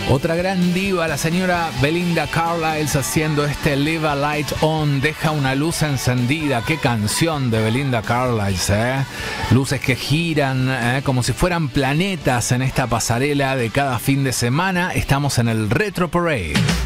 Otra gran diva, la señora Belinda Carlisle, haciendo este Leave a Light On, deja una luz encendida. Qué canción de Belinda Carlisle, luces que giran como si fueran planetas en esta pasarela de cada fin de semana. Estamos en el Retro Parade.